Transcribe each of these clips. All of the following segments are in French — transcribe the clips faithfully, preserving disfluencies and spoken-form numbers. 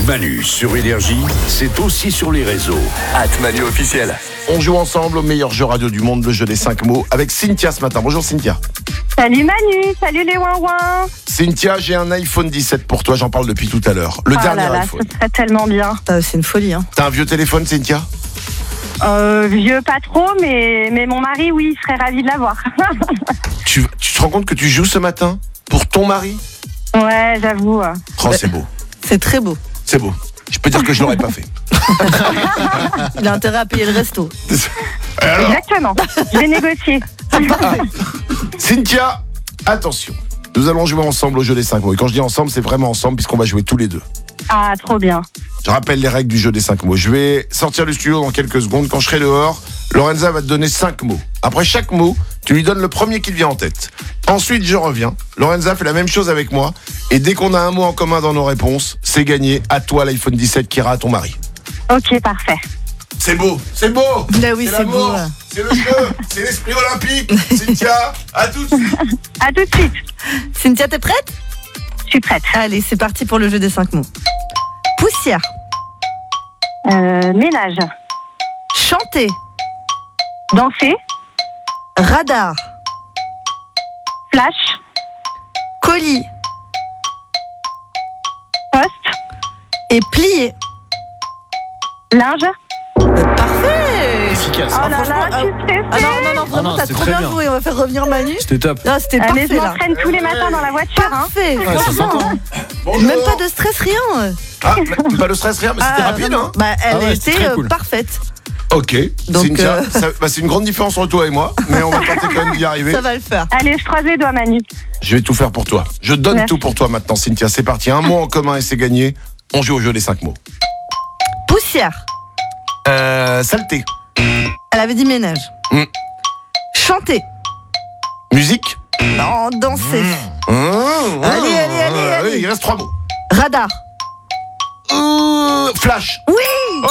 Manu sur Énergie, c'est aussi sur les réseaux. at Manu officiel. On joue ensemble au meilleur jeu radio du monde, le jeu des cinq mots, avec Cynthia ce matin. Bonjour Cynthia. Salut Manu, salut les ouin-ouin. Cynthia, j'ai un iPhone dix-sept pour toi, j'en parle depuis tout à l'heure. Le oh dernier là là, iPhone. Ce serait tellement bien. Euh, c'est une folie, hein. T'as un vieux téléphone, Cynthia ? Euh, vieux pas trop, mais, mais mon mari, oui, il serait ravi de l'avoir. tu, tu te rends compte que tu joues ce matin pour ton mari ? Ouais, j'avoue. Oh, c'est beau. C'est très beau. C'est beau. Je peux dire que je l'aurais pas fait. Il a intérêt à payer le resto. Exactement. Je vais négocier. Cynthia, attention. Nous allons jouer ensemble au jeu des cinq mots. Et quand je dis ensemble, c'est vraiment ensemble puisqu'on va jouer tous les deux. Ah, trop bien. Je rappelle les règles du jeu des cinq mots. Je vais sortir du studio dans quelques secondes. Quand je serai dehors, Lorenza va te donner cinq mots. Après chaque mot, tu lui donnes le premier qui te vient en tête. Ensuite, je reviens. Lorenza fait la même chose avec moi. Et dès qu'on a un mot en commun dans nos réponses, c'est gagné. À toi l'iPhone dix-sept qui ira à ton mari. Ok, parfait. C'est beau, c'est beau. Là, oui, c'est l'amour, beau, là. c'est le jeu, c'est l'esprit olympique. Cynthia, à tout de suite. À tout de suite. Cynthia, t'es prête ? Je suis prête. Allez, c'est parti pour le jeu des cinq mots. Poussière. Euh, ménage. Chanter. Danser. Radar. Flash. Colis. Poste. Et plier. Linge. Parfait. Efficace. Oh là franchement, là, je suis stressée. Ah non, non, non, vraiment, non, t'as c'est trop très bien bien. joué. On va faire revenir Manu. C'était top. Non, c'était Ah, mais parfait, je là. m'entraîne tous les matins dans la voiture. Hein. Parfait, Ouais, ça franchement. s'entend. Bonjour. Même pas de stress, rien. Ah, pas de stress, rien, mais c'était Ah, rapide, non, non. hein. Bah, elle Ah ouais, était c'était très euh, cool. parfaite. Ok, Donc, Cynthia, euh, ça- bah, c'est une grande différence entre toi et moi, mais on va tenter quand même d'y arriver. Ça va le faire. Allez, je croise les doigts, Manu. Je vais tout faire pour toi. Je donne Merci. tout pour toi maintenant, Cynthia. C'est parti, un mot en commun et c'est gagné. On joue au jeu des cinq mots. Poussière. Euh, saleté. Elle avait dit ménage. Mm. Chanter. Musique. Non, danser. Mmh, Allez, mmh, allez, allez, euh, allez. Il reste trois mots. Radar. Euh, flash. Oui. Oh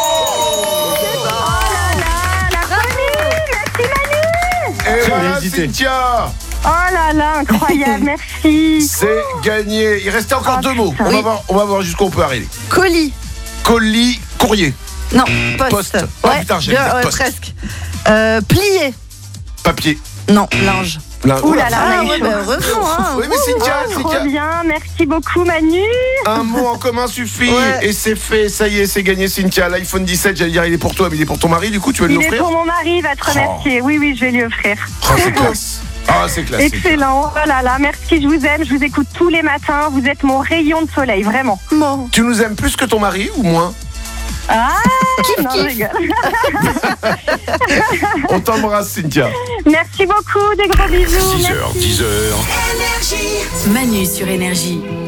Et J'ai voilà, hésité. Cynthia. Oh là là, incroyable, merci. C'est gagné. Il restait encore Oh, deux mots. putain. On va Oui. voir, on va voir jusqu'où on peut arriver. Colis. Colis, courrier, Non, poste. Poste. Oh, Ouais, putain, j'allais bien, dire ouais, poste. presque. Euh, plier. papier. Non, linge. Là, Ouh là là, Ah mais ouais, chaud. bah heureusement, hein. Oui, mais Cynthia, Oh, trop Cynthia, bien, merci beaucoup Manu. un mot en commun suffit. Ouais. Et c'est fait, ça y est, c'est gagné, Cynthia. L'iPhone dix-sept, j'allais dire, il est pour toi, mais il est pour ton mari, du coup, tu veux Il est l'offrir? pour mon mari, il va te remercier. Oui, oui, je vais lui offrir. Oh, c'est classe. Ah, c'est classe. Cynthia. Excellent, oh là là, merci, je vous aime, je vous écoute tous les matins, vous êtes mon rayon de soleil, vraiment. Bon. Tu nous aimes plus que ton mari ou moins? Ah, Kiff, non, je kiff. rigole. On t'embrasse, Cynthia. Merci beaucoup, des gros bisous. six heures, dix heures. Manu sur Énergie.